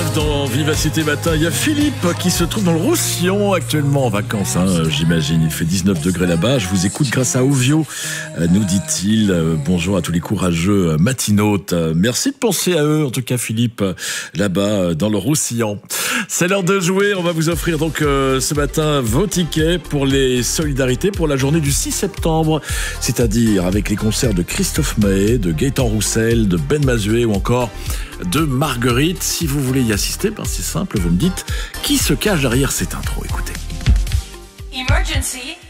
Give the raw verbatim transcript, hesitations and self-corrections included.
neuf dans Vivacité Matin. Il y a Philippe qui se trouve dans le Roussillon actuellement en vacances, hein, j'imagine. Il fait dix-neuf degrés là-bas. Je vous écoute grâce à Ovio, nous dit-il. Bonjour à tous les courageux matinautes. Merci de penser à eux, en tout cas Philippe, là-bas dans le Roussillon. C'est l'heure de jouer. On va vous offrir donc euh, ce matin vos tickets pour les solidarités pour la journée du six septembre, c'est-à-dire avec les concerts de Christophe Maé, de Gaëtan Roussel, de Ben Mazué ou encore de Marguerite. Si vous voulez y assister, ben c'est simple, vous me dites qui se cache derrière cette intro. Écoutez. Emergency.